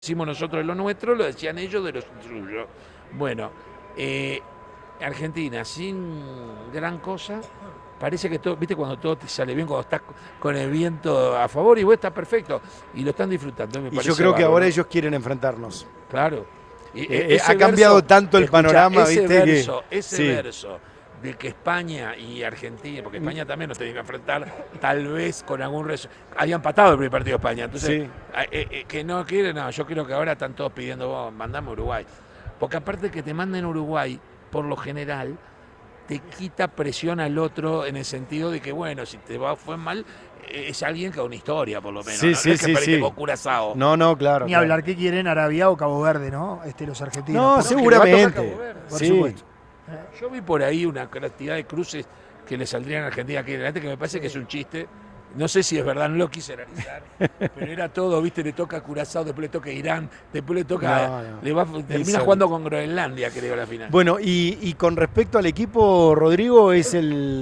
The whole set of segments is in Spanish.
decimos nosotros de lo nuestro, lo decían ellos de lo suyo. Bueno, Argentina sin gran cosa, parece que todo, viste cuando todo te sale bien, cuando estás con el viento a favor y vos estás perfecto y lo están disfrutando. Y yo creo que ahora ellos quieren enfrentarnos. Claro. Ha cambiado tanto el panorama, ese viste verso, que... ese verso de que España y Argentina, porque España también nos tenía que enfrentar, tal vez con algún había empatado el primer partido de España, entonces que no quiere, no, yo creo que ahora están todos pidiendo, vos, mandame a Uruguay, porque aparte que te manden a Uruguay, por lo general, te quita presión al otro en el sentido de que, bueno, si te fue mal, es alguien con una historia, por lo menos. Sí, ¿no? sí, No es que sí, perdiste sí. con Curazao. No, no, claro. Ni hablar que quieren Arabia o Cabo Verde, ¿no? Los argentinos. No, Pero seguramente. por Sí. supuesto. Yo vi por ahí una cantidad de cruces que le saldrían a Argentina aquí adelante, que me parece que es un chiste. No sé si es verdad, no lo quise analizar, pero era todo, viste, le toca a Curazao, después le toca a Irán, después le toca, termina jugando con Groenlandia, creo, a la final. Bueno, y con respecto al equipo, Rodrigo, es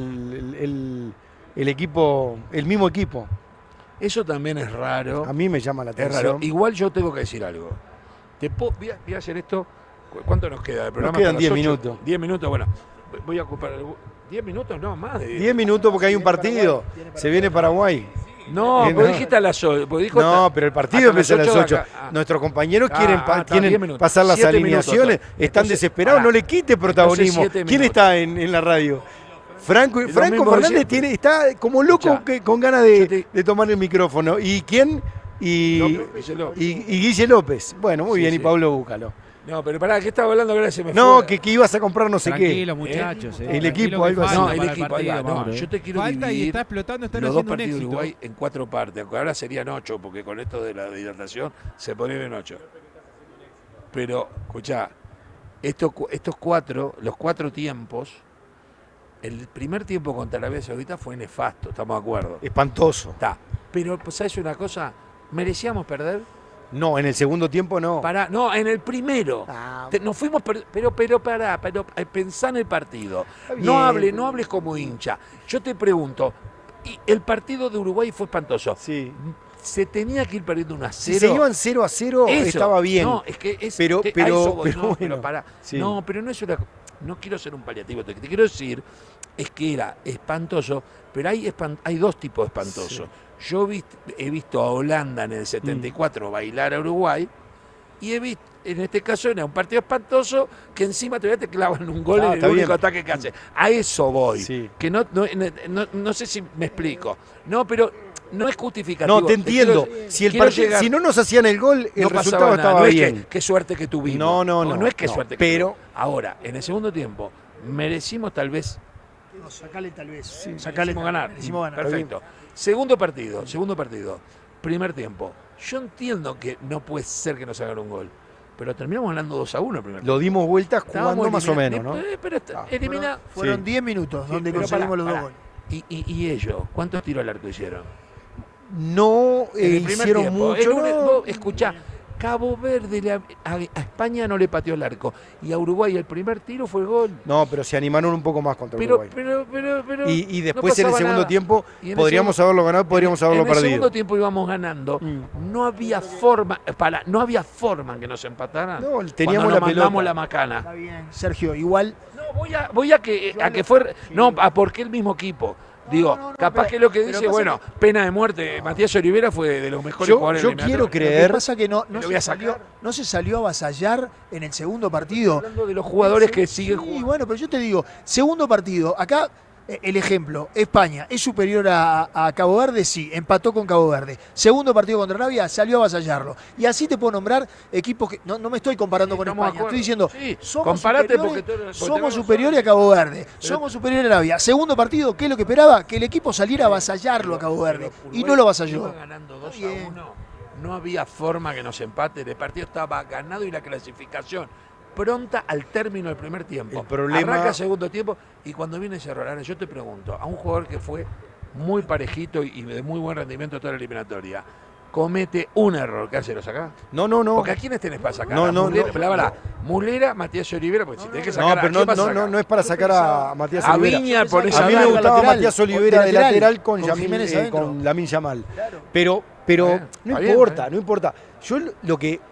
el equipo, el mismo equipo. Eso también es raro. A mí me llama la Es atención. raro. Igual yo tengo que decir algo. Voy a hacer esto. ¿Cuánto nos queda de programa? Nos quedan 10 minutos. 10 minutos, bueno. Voy a ocupar 10 minutos, no, más de 10 minutos porque hay un partido. Se viene Paraguay. No, vos dijiste a las 8. No, pero el partido empieza a las 8. Nuestros compañeros quieren pasar las alineaciones. Están desesperados. No le quite protagonismo. ¿Quién está en la radio? Franco Fernández está como loco con ganas de tomar el micrófono. ¿Y quién? Y Guille López. Bueno, muy bien. Y Pablo Búcalo. No, pero pará, ¿qué estaba hablando? Ahora se me no, fue. que ibas a comprar no sé Tranquilo, muchachos. El equipo, algo así. No, el equipo, ahí va. No, yo te quiero Falta dividir y está explotando, están los dos haciendo un partidos de éxito. Uruguay en 4 partes, aunque ahora serían 8, porque con esto de la hidratación se ponen en 8. Pero, escuchá, estos 4, los 4 tiempos, el primer tiempo contra Arabia Saudita fue nefasto, estamos de acuerdo. Espantoso. Está. Pero, ¿sabes una cosa? ¿Merecíamos perder? No, en el segundo tiempo no. No, en el primero. Nos fuimos, pero pensá en el partido. No hables como hincha. Yo te pregunto, y el partido de Uruguay fue espantoso. Sí. Se tenía que ir perdiendo 1-0. Si se iban 0-0 estaba bien. No, es que es. Pero pero pará. Sí. No, pero no es una. No quiero ser un paliativo. Te quiero decir es que era espantoso, pero hay dos tipos de espantoso. Sí. Yo he visto a Holanda en el 74 bailar a Uruguay y he visto, en este caso era un partido espantoso que encima todavía te clavan un gol en el único ataque que hace. A eso voy. Sí. Que no sé si me explico. No, pero no es justificativo. No, te entiendo. Si no nos hacían el gol, el resultado estaba bien. Qué suerte que tuvimos. No es que suerte que tuvimos. Ahora, en el segundo tiempo, merecimos tal vez. No, sacale tal vez. Sí, hicimos ganar. Perfecto. Segundo partido. Primer tiempo. Yo entiendo que no puede ser que nos hagan un gol, pero terminamos ganando 2-1 el primer tiempo. Lo dimos vueltas jugando más o menos, ¿no? Pero fueron 10 minutos donde conseguimos los 2 goles. ¿Y ellos? ¿Cuántos tiros al arco hicieron? No hicieron mucho. Escuchá, Cabo Verde a España no le pateó el arco. Y a Uruguay el primer tiro fue gol. No, pero se animaron un poco más contra Uruguay. Pero y después en el segundo tiempo podríamos haberlo ganado, podríamos haberlo perdido. En el segundo tiempo íbamos ganando. No había forma en que nos empataran. No, teníamos la pelota. Mandamos la macana. Está bien, Sergio, igual. No, voy a que fue. No, porque el mismo equipo. Digo, capaz que lo que dice, bueno, pena de muerte. Matías Olivera fue de los mejores jugadores del quiero creer. Lo que pasa es que no se salió a avasallar en el segundo partido. Hablando de los jugadores que siguen jugando. Y bueno, pero yo te digo, segundo partido, acá el ejemplo, España es superior a Cabo Verde, sí, empató con Cabo Verde. Segundo partido contra Arabia, salió a avasallarlo. Y así te puedo nombrar equipos que no me estoy comparando con España, estoy diciendo, somos superiores a Cabo Verde, somos superiores a Arabia. Segundo partido, ¿qué es lo que esperaba? Que el equipo saliera a avasallarlo a Cabo Verde. Y no lo avasalló. Iba ganando 2-1, no había forma que nos empate, el partido estaba ganado y la clasificación pronta al término del primer tiempo. Arranca el segundo tiempo y cuando viene ese error, ahora yo te pregunto, a un jugador que fue muy parejito y de muy buen rendimiento toda la eliminatoria, comete un error, ¿qué hace? ¿Lo sacás? No. Porque ¿a quiénes tenés para sacar? Mulera, Matías Olivera, porque si tenés que sacar no es para sacar a Matías Olivera. A Viña por esa. A mí me gustaba Matías Olivera de lateral con Lamine Yamal. Pero no importa. Yo lo que